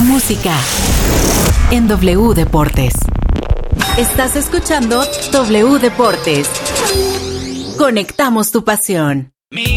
música en W Deportes. Estás escuchando W Deportes. Conectamos tu pasión.